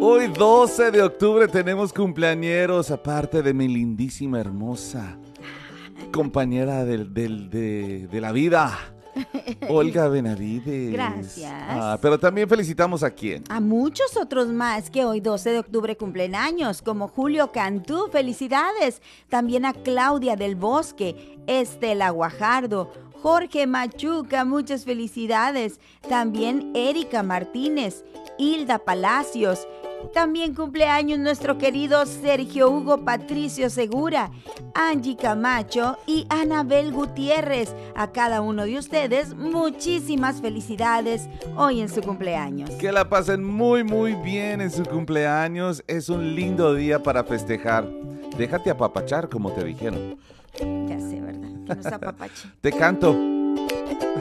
Hoy 12 de octubre tenemos cumpleañeros, aparte de mi lindísima, hermosa compañera de la vida, Olga Benavides. Gracias. Pero también felicitamos a quién. A muchos otros más que hoy 12 de octubre cumplen años, como Julio Cantú, felicidades. También a Claudia del Bosque, Estela Guajardo, Jorge Machuca, muchas felicidades. También Erika Martínez, Hilda Palacios. También cumpleaños nuestro querido Sergio Hugo Patricio Segura, Angie Camacho y Anabel Gutiérrez. A cada uno de ustedes, muchísimas felicidades hoy en su cumpleaños. Que la pasen muy muy bien en su cumpleaños. Es un lindo día para festejar. Déjate apapachar, como te dijeron. Ya sé, ¿verdad? Que nos apapache. Te canto.